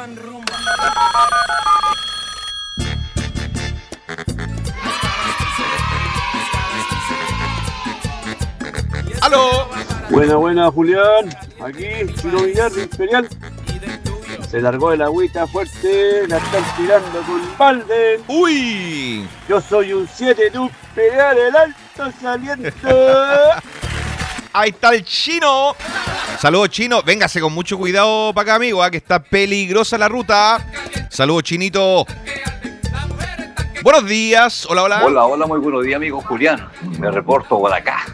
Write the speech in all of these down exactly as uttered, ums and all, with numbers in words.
¡Aló! Buena, buena, Julián. Aquí, Chino Villar de Imperial. Se largó el agüita fuerte, la están tirando con balde. ¡Uy! Yo soy un siete de Imperial, el alto saliente. Ahí está el Chino. Saludos, Chino. Véngase con mucho cuidado para acá, amigo, ¿eh? Que está peligrosa la ruta. Saludos, Chinito. Buenos días. Hola, hola. Hola, hola, muy buenos días, amigo Julián. Me reporto por acá.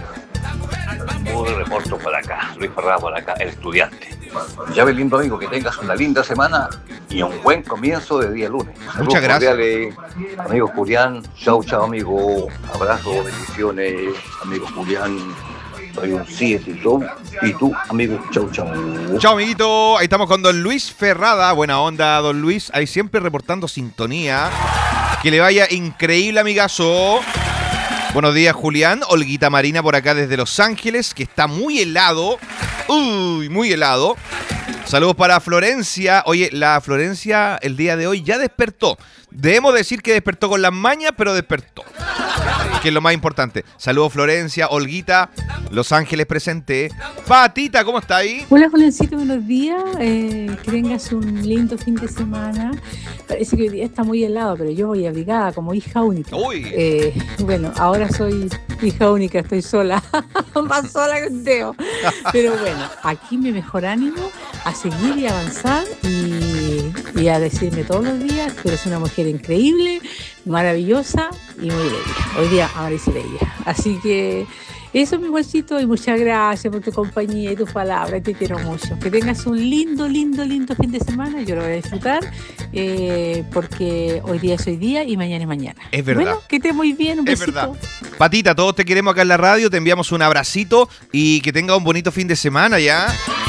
Muy reporto por acá. Luis Ferrada por acá, el estudiante. Ya ves, lindo amigo, que tengas una linda semana y un buen comienzo de día lunes. Muchas Saludos gracias. cordiales, amigo Julián. Chao, chao, amigo. Abrazos, bendiciones, amigo Julián. Soy un siete, yo. Y tú, amigo, chau, chau. Chao, amiguito. Ahí estamos con don Luis Ferrada. Buena onda, don Luis. Ahí siempre reportando sintonía. Que le vaya increíble, amigazo. Buenos días, Julián. Olguita Marina por acá desde Los Ángeles, que está muy helado. Uy, muy helado. Saludos para Florencia. Oye, la Florencia el día de hoy ya despertó. Debemos decir que despertó con las mañas, pero despertó. Que es lo más importante. Saludos, Florencia, Olguita, Los Ángeles presente. Patita, ¿cómo está ahí? Hola, Juliancito, buenos días. Eh, que tengas un lindo fin de semana. Parece que hoy día está muy helado, pero yo voy abrigada como hija única. Uy. Eh, bueno, ahora soy hija única, estoy sola. Más sola que un dedo. Pero bueno, aquí mi mejor ánimo a seguir y avanzar y, y a decirme todos los días que eres una mujer increíble, maravillosa y muy bella. Hoy día amanecí bella. Así que eso, mi bolsito, y muchas gracias por tu compañía y tus palabras. Te quiero mucho. Que tengas un lindo, lindo, lindo fin de semana. Yo lo voy a disfrutar eh, porque hoy día es hoy día y mañana es mañana. Es verdad. Bueno, que estés muy bien. Un Es besito. verdad. Patita, todos te queremos acá en la radio. Te enviamos un abracito y que tenga un bonito fin de semana ya.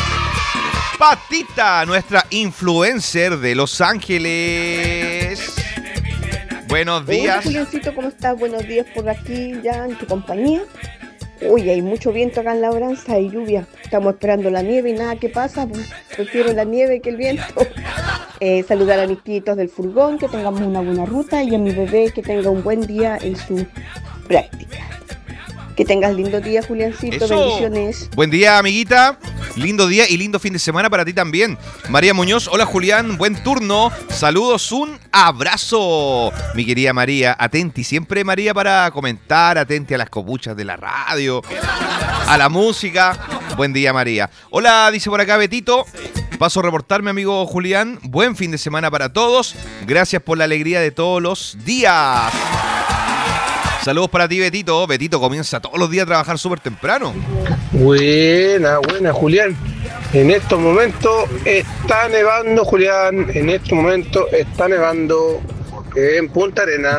Patita, nuestra influencer de Los Ángeles. Buenos días. Hola, Juliancito, ¿cómo estás? Buenos días por aquí, ya en tu compañía. Uy, hay mucho viento acá en Labranza y lluvia. Estamos esperando la nieve y nada que pasa. Pues, prefiero la nieve que el viento. Eh, saludar a mis tíos del furgón, que tengamos una buena ruta, y a mi bebé que tenga un buen día en su práctica. Que tengas lindo día, Juliancito. Eso. Bendiciones. Buen día, amiguita. Lindo día y lindo fin de semana para ti también. María Muñoz, hola Julián, buen turno. Saludos, un abrazo. Mi querida María, atenti siempre, María, para comentar, atenti a las copuchas de la radio, a la música. Buen día, María. Hola, dice por acá Betito. Paso a reportarme, amigo Julián. Buen fin de semana para todos. Gracias por la alegría de todos los días. Saludos para ti, Betito. Betito comienza todos los días a trabajar súper temprano. Buena, buena, Julián. En estos momentos está nevando, Julián. En estos momentos está nevando en Punta Arenas.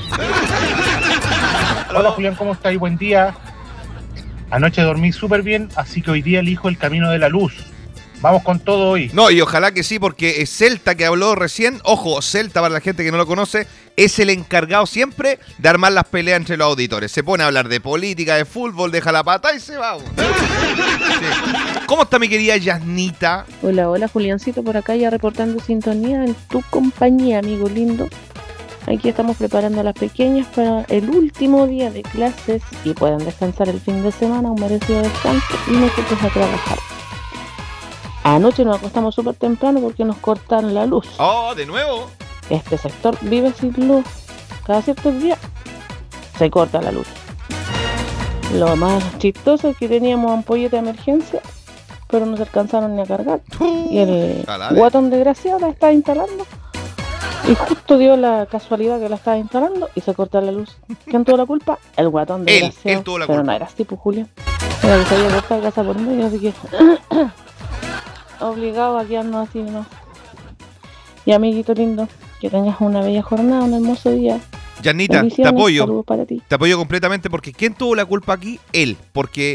Hola, Julián, ¿cómo estás? Buen día. Anoche dormí súper bien, así que hoy día elijo el camino de la luz. Vamos con todo hoy. No, y ojalá que sí, porque Celta, que habló recién, ojo, Celta, para la gente que no lo conoce, es el encargado siempre de armar las peleas entre los auditores. Se pone a hablar de política, de fútbol, deja la pata y se va. Sí. ¿Cómo está mi querida Yasnita? Hola, hola, Juliancito, por acá ya reportando sintonía en tu compañía, amigo lindo. Aquí estamos preparando a las pequeñas para el último día de clases y puedan descansar el fin de semana, un merecido descanso, y nosotros a trabajar. Anoche nos acostamos súper temprano porque nos cortaron la luz. Oh, ¿de nuevo? Este sector vive sin luz. Cada ciertos días se corta la luz. Lo más chistoso es que teníamos ampolleta de emergencia, pero no se alcanzaron ni a cargar. Uh, y el calade. guatón desgraciado la estaba instalando. Y justo dio la casualidad que la estaba instalando y se corta la luz. ¿Quién tuvo la culpa? El guatón Él, desgraciado. él tuvo la pero culpa. no era así, pues, Julián. Era que se había cortado la casa por medio, así que obligado a quedarnos así, ¿no? Y amiguito lindo, que tengas una bella jornada, un hermoso día. Yasnita, te Bendiciones, apoyo. saludos para ti. Te apoyo completamente porque ¿quién tuvo la culpa aquí? Él. Porque